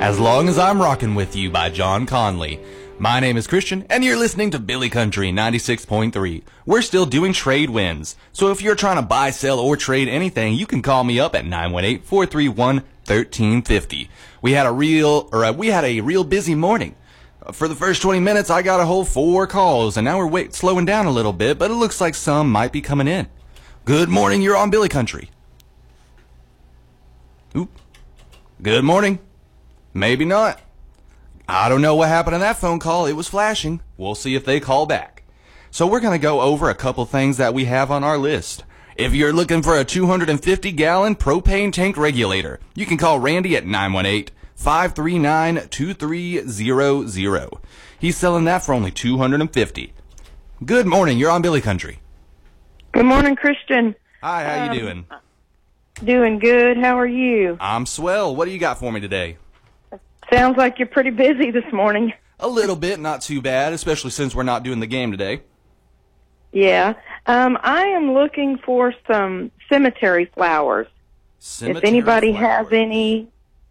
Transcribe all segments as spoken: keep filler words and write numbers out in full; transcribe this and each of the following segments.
As Long as I'm Rockin' With You by John Conley. My name is Christian, and you're listening to Billy Country ninety-six point three. We're still doing trade wins, so if you're trying to buy, sell, or trade anything, you can call me up at nine one eight, four three one, one three five zero. We had a real, or uh, we had a real busy morning. For the first twenty minutes, I got a whole four calls, and now we're wait, slowing down a little bit, but it looks like some might be coming in. Good morning, you're on Billy Country. Oop. Good morning. Maybe not. I don't know what happened to that phone call. It was flashing. We'll see if they call back. So we're going to go over a couple things that we have on our list. If you're looking for a two hundred fifty gallon propane tank regulator, you can call Randy at nine one eight, five three nine, two three zero zero. He's selling that for only two hundred fifty. Good morning. You're on Billy Country. Good morning, Christian. Hi, how um, you doing? Doing good. How are you? I'm swell. What do you got for me today? Sounds like you're pretty busy this morning. A little bit, not too bad, especially since we're not doing the game today. Yeah. Um, I am looking for some cemetery flowers. Cemetery if anybody flowers. has any,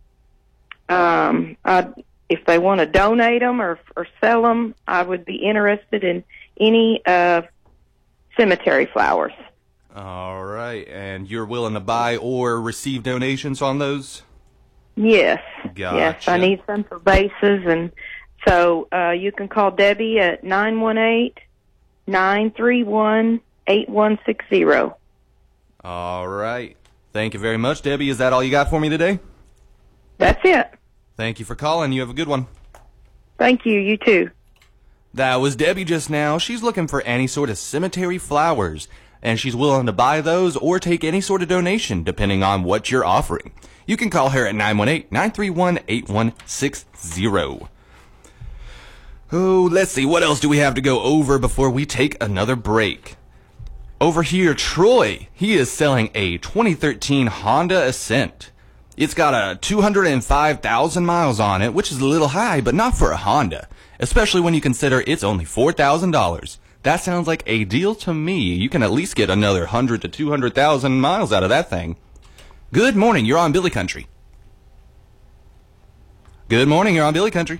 um, uh, if they want to donate them or, or sell them, I would be interested in any uh, cemetery flowers. All right. And you're willing to buy or receive donations on those? Yes. Gotcha. Yes, I need some for bases, and so uh, you can call Debbie at nine one eight, nine three one, eight one six zero. All right. Thank you very much, Debbie. Is that all you got for me today? That's it. Thank you for calling. You have a good one. Thank you. You too. That was Debbie just now. She's looking for any sort of cemetery flowers, and she's willing to buy those or take any sort of donation, depending on what you're offering. You can call her at nine one eight, nine three one, eight one six zero. Oh, let's see. What else do we have to go over before we take another break? Over here, Troy. He is selling a twenty thirteen Honda Ascent. It's got a two hundred five thousand miles on it, which is a little high, but not for a Honda, especially when you consider it's only four thousand dollars. That sounds like a deal to me. You can at least get another one hundred to two hundred thousand miles out of that thing. Good morning, you're on Billy Country. Good morning, you're on Billy Country.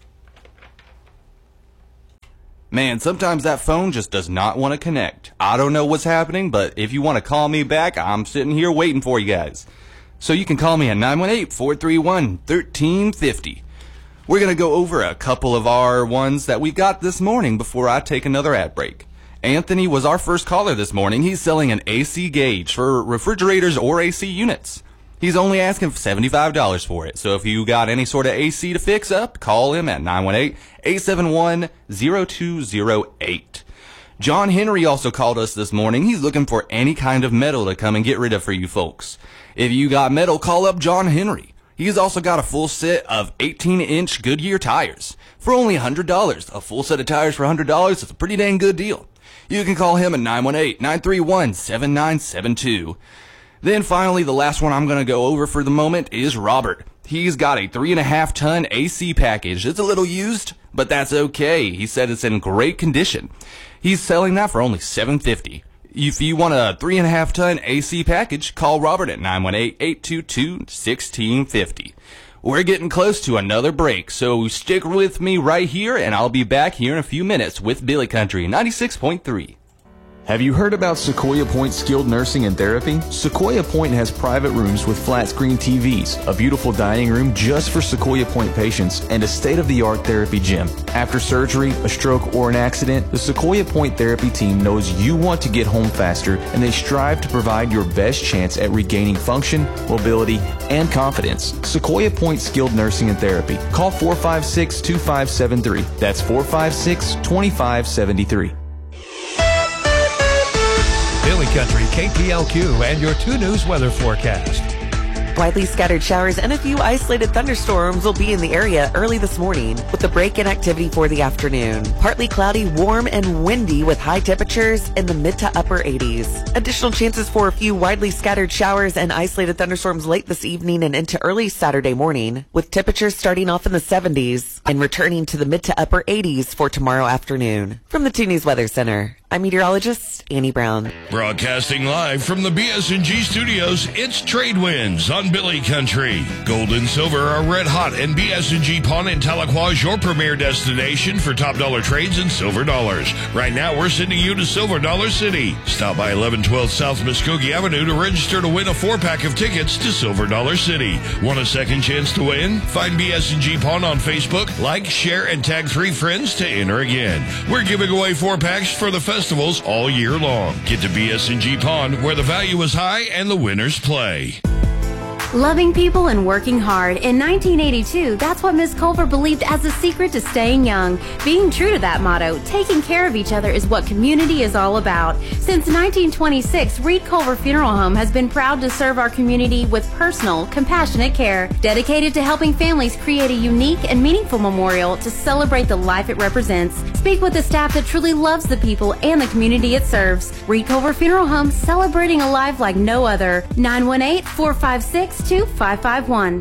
Man, sometimes that phone just does not want to connect. I don't know what's happening, but if you want to call me back, I'm sitting here waiting for you guys. So you can call me at nine one eight, four three one, one three five zero. We're going to go over a couple of our ones that we got this morning before I take another ad break. Anthony was our first caller this morning. He's selling an A C gauge for refrigerators or A C units. He's only asking seventy-five dollars for it. So if you got any sort of A C to fix up, call him at nine one eight, eight seven one, zero two zero eight. John Henry also called us this morning. He's looking for any kind of metal to come and get rid of for you folks. If you got metal, call up John Henry. He's also got a full set of eighteen inch Goodyear tires for only one hundred dollars. A full set of tires for one hundred dollars is a pretty dang good deal. You can call him at nine one eight, nine three one, seven nine seven two. Then finally, the last one I'm going to go over for the moment is Robert. He's got a three and a half ton A C package. It's a little used, but that's okay. He said it's in great condition. He's selling that for only seven hundred fifty dollars. If you want a three and a half ton A C package, call Robert at nine one eight, eight two two, one six five zero. We're getting close to another break, so stick with me right here, and I'll be back here in a few minutes with Billy Country ninety-six point three. Have you heard about Sequoia Point Skilled Nursing and Therapy? Sequoia Point has private rooms with flat-screen T Vs, a beautiful dining room just for Sequoia Point patients, and a state-of-the-art therapy gym. After surgery, a stroke, or an accident, the Sequoia Point Therapy team knows you want to get home faster, and they strive to provide your best chance at regaining function, mobility, and confidence. Sequoia Point Skilled Nursing and Therapy. Call four five six, two five seven three. That's four five six, two five seven three. Billy Country, K P L Q, and your two News weather forecast. Widely scattered showers and a few isolated thunderstorms will be in the area early this morning, with the break in activity for the afternoon. Partly cloudy, warm, and windy with high temperatures in the mid to upper eighties. Additional chances for a few widely scattered showers and isolated thunderstorms late this evening and into early Saturday morning, with temperatures starting off in the seventies and returning to the mid to upper eighties for tomorrow afternoon. From the two News Weather Center, I'm meteorologist Annie Brown. Broadcasting live from the B S and G studios, it's Trade Winds on Billy Country. Gold and silver are red hot, and B S and G Pawn in Tahlequah is your premier destination for top dollar trades in silver dollars. Right now, we're sending you to Silver Dollar City. Stop by eleven twelve South Muskogee Avenue to register to win a four-pack of tickets to Silver Dollar City. Want a second chance to win? Find B S and G Pawn on Facebook, like, share, and tag three friends to enter again. We're giving away four packs for the festivals all year long. Get to B S and G Pawn, where the value is high and the winners play. Loving people and working hard. In nineteen eighty-two, that's what Miss Culver believed as the secret to staying young. Being true to that motto, taking care of each other is what community is all about. Since nineteen twenty-six, Reed Culver Funeral Home has been proud to serve our community with personal, compassionate care, dedicated to helping families create a unique and meaningful memorial to celebrate the life it represents. Speak with the staff that truly loves the people and the community it serves. Reed Culver Funeral Home, celebrating a life like no other. nine one eight, four five six, two five five one.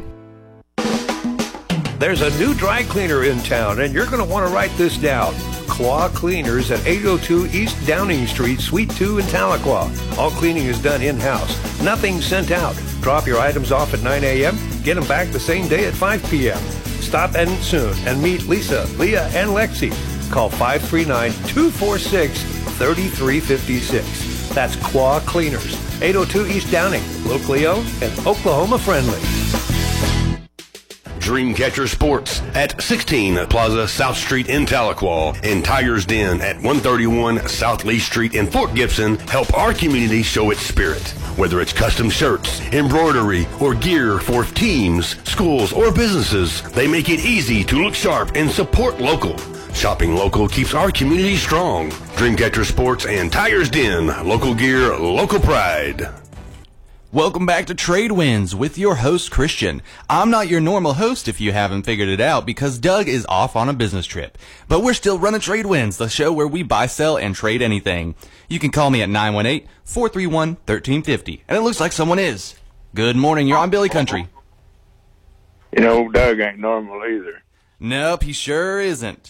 There's a new dry cleaner in town, and you're going to want to write this down. Claw Cleaners at eight oh two East Downing Street, Suite two in Tahlequah. All cleaning is done in-house. Nothing sent out. Drop your items off at nine a.m., get them back the same day at five p.m. Stop in soon and meet Lisa, Leah, and Lexi. Call five three nine, two four six, three three five six. That's Claw Cleaners, eight oh two East Downing, locally owned and Oklahoma friendly. Dreamcatcher Sports at sixteen Plaza South Street in Tahlequah and Tiger's Den at one thirty-one South Lee Street in Fort Gibson help our community show its spirit. Whether it's custom shirts, embroidery, or gear for teams, schools, or businesses, they make it easy to look sharp and support local. Shopping local keeps our community strong. Dreamcatcher Sports and Tiger's Den. Local gear, local pride. Welcome back to Trade Winds with your host, Christian. I'm not your normal host if you haven't figured it out, because Doug is off on a business trip. But we're still running Trade Winds, the show where we buy, sell, and trade anything. You can call me at nine one eight, four three one, one three five zero. And it looks like someone is. Good morning, you're on Billy Country. You know, Doug ain't normal either. Nope, he sure isn't.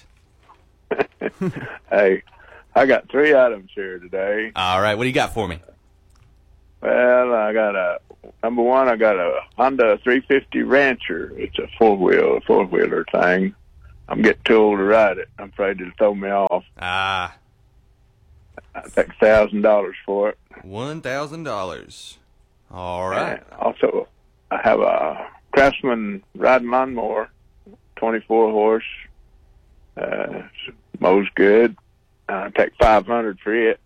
Hey, I got three items here today. All right, what do you got for me? Well, I got a, number one, I got a Honda three fifty Rancher. It's a four-wheel, four-wheeler thing. I'm getting too old to ride it. I'm afraid it'll throw me off. Ah. I take one thousand dollars for it. one thousand dollars. All right. And also, I have a Craftsman riding lawnmower, twenty-four horse. Uh, mows good. I take five hundred for it.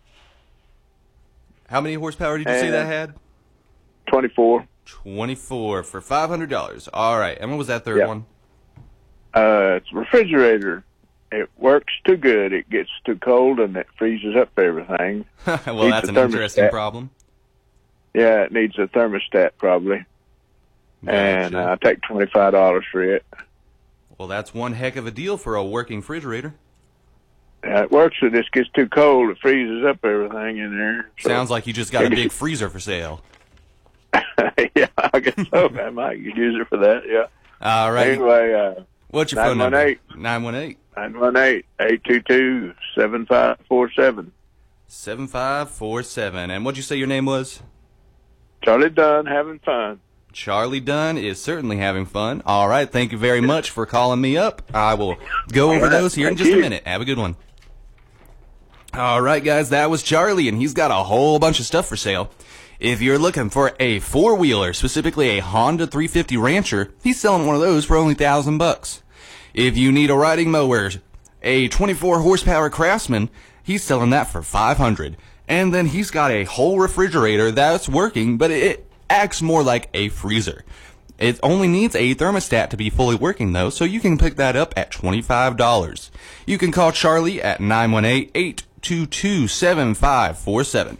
How many horsepower did you and say that had? twenty-four. twenty-four for five hundred dollars. All right. And what was that third yeah. one? Uh, it's a refrigerator. It works too good. It gets too cold and it freezes up everything. Well, needs that's an thermostat. Interesting problem. Yeah, it needs a thermostat probably. Gotcha. And uh, I take twenty-five dollars for it. Well, that's one heck of a deal for a working refrigerator. Yeah, it works. It just gets too cold. It freezes up everything in there. So. Sounds like you just got a big freezer for sale. Yeah, I guess so. I might use it for that, yeah. All right. Anyway, uh, what's your phone number? nine one eight. nine one eight, eight two two, seven five four seven. seven five four seven. And what'd you say your name was? Charlie Dunn, having fun. Charlie Dunn is certainly having fun. All right, thank you very much for calling me up. I will go over those here in just a minute. Have a good one. All right, guys, that was Charlie, and he's got a whole bunch of stuff for sale. If you're looking for a four-wheeler, specifically a Honda three fifty Rancher, he's selling one of those for only one thousand bucks. If you need a riding mower, a twenty-four horsepower Craftsman, he's selling that for five hundred. And then he's got a whole refrigerator that's working, but it acts more like a freezer. It only needs a thermostat to be fully working, though, so you can pick that up at twenty-five dollars. You can call Charlie at nine one eight, eight two two, seven five four seven.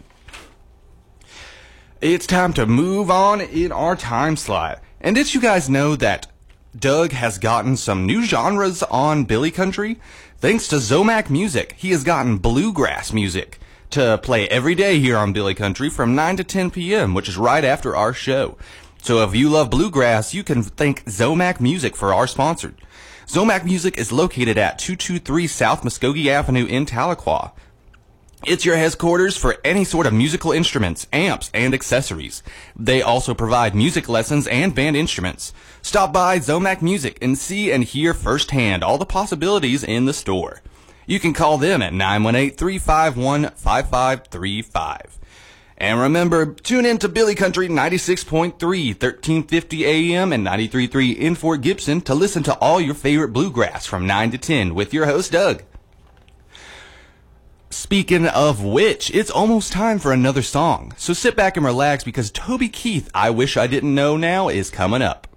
It's time to move on in our time slot. And did you guys know that Doug has gotten some new genres on Billy Country? Thanks to Zomac Music, he has gotten bluegrass music to play every day here on Billy Country from nine to ten p.m., which is right after our show. So if you love bluegrass, you can thank Zomac Music for our sponsor. Zomac Music is located at two two three South Muskogee Avenue in Tahlequah. It's your headquarters for any sort of musical instruments, amps, and accessories. They also provide music lessons and band instruments. Stop by Zomac Music and see and hear firsthand all the possibilities in the store. You can call them at nine one eight, three five one, five five three five. And remember, tune in to Billy Country ninety-six point three, thirteen fifty A M and ninety-three point three in Fort Gibson to listen to all your favorite bluegrass from nine to ten with your host, Doug. Speaking of which, it's almost time for another song. So sit back and relax because Toby Keith, I Wish I Didn't Know Now, is coming up.